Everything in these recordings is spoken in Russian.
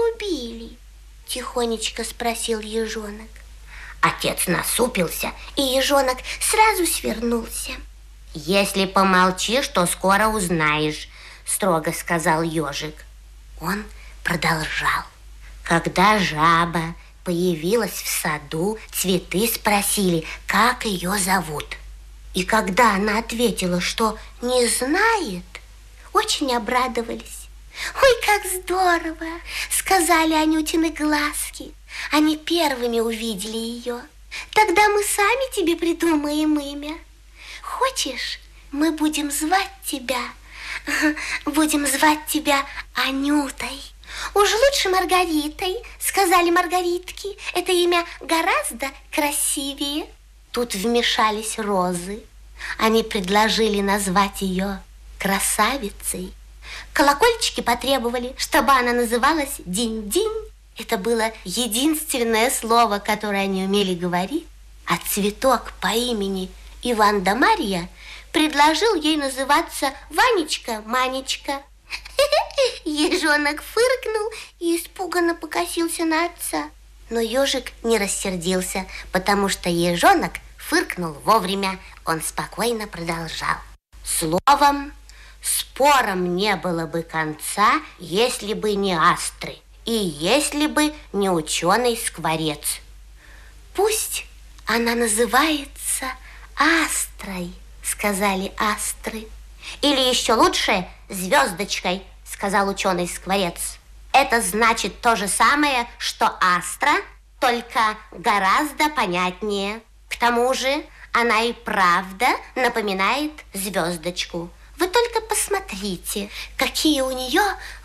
убили? Тихонечко спросил ежонок. Отец насупился, и ежонок сразу свернулся. Если помолчишь, то скоро узнаешь, строго сказал ежик. Он продолжал. Когда жаба появилась в саду, цветы спросили, как ее зовут. И когда она ответила, что не знает, очень обрадовались. «Ой, как здорово!» — сказали Анютины глазки. Они первыми увидели ее. «Тогда мы сами тебе придумаем имя. Хочешь, мы будем звать тебя? Будем звать тебя Анютой». «Уж лучше Маргаритой», — сказали маргаритки. «Это имя гораздо красивее». Тут вмешались розы. Они предложили назвать ее Красавицей. Колокольчики потребовали, чтобы она называлась Динь-Динь. Это было единственное слово, которое они умели говорить. А цветок по имени Иван да Марья предложил ей называться Ванечка-Манечка. Ежонок фыркнул и испуганно покосился на отца. Но ежик не рассердился, потому что ежонок фыркнул вовремя. Он спокойно продолжал. Словом, спорам не было бы конца, если бы не астры и если бы не ученый-скворец. Пусть она называется Астрой, сказали астры. Или еще лучше звездочкой, сказал ученый-скворец. Это значит то же самое, что астра, только гораздо понятнее. К тому же она и правда напоминает звездочку. Вы только посмотрите, какие у нее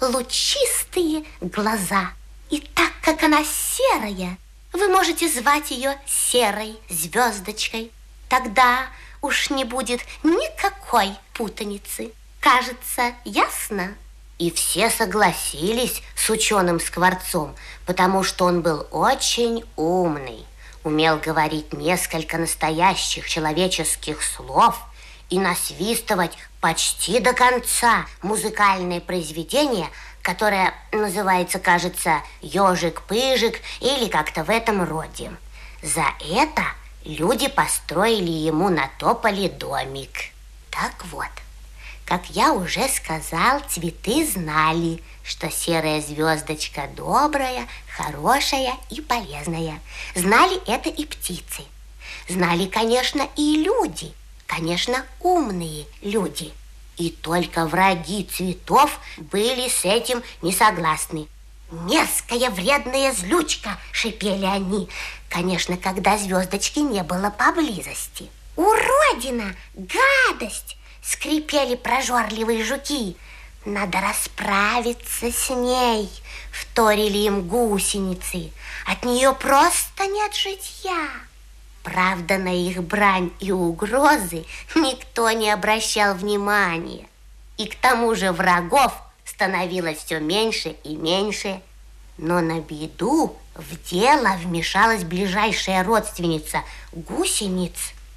лучистые глаза. И так как она серая, вы можете звать ее серой звездочкой. Тогда уж не будет никакой путаницы. Кажется, ясно? И все согласились с ученым-скворцом, потому что он был очень умный, умел говорить несколько настоящих человеческих слов и насвистывать почти до конца музыкальное произведение, которое называется, кажется, «Ежик-пыжик» или как-то в этом роде. За это люди построили ему на тополе домик. Так вот, как я уже сказал, цветы знали, что серая звездочка добрая, хорошая и полезная. Знали это и птицы. Знали, конечно, и люди. Конечно, умные люди. И только враги цветов были с этим не согласны. «Мерзкая вредная злючка!» — шипели они. Конечно, когда звездочки не было поблизости. «Уродина! Гадость!» — скрипели прожорливые жуки. «Надо расправиться с ней!» — вторили им гусеницы. «От нее просто нет житья!» Правда, на их брань и угрозы никто не обращал внимания. И к тому же врагов становилось все меньше и меньше. Но на беду в дело вмешалась ближайшая родственница гусениц,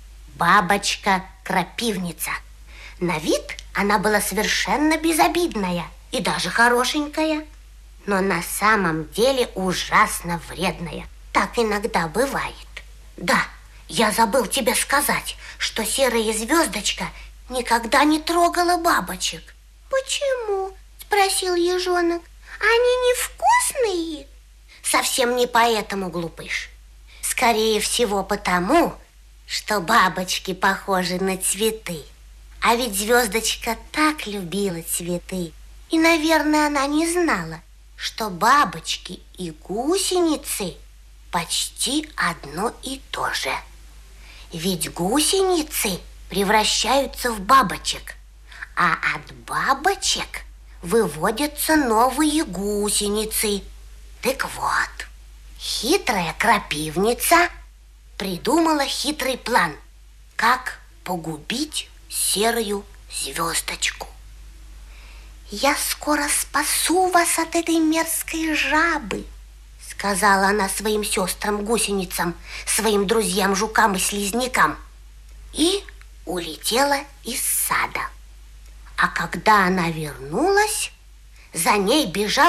бабочка-крапивница. На вид она была совершенно безобидная и даже хорошенькая, но на самом деле ужасно вредная. Так иногда бывает. Да, я забыл тебе сказать, что серая звездочка никогда не трогала бабочек. Почему? Спросил ежонок. Они невкусные? Совсем не поэтому, глупыш. Скорее всего потому, что бабочки похожи на цветы. А ведь звездочка так любила цветы. И, наверное, она не знала, что бабочки и гусеницы почти одно и то же. Ведь гусеницы превращаются в бабочек, а от бабочек выводятся новые гусеницы. Так вот, хитрая крапивница придумала хитрый план, как погубить серую звездочку. «Я скоро спасу вас от этой мерзкой жабы», — сказала она своим сестрам-гусеницам, своим друзьям-жукам и слизнякам, и улетела из сада. А когда она вернулась, за ней бежал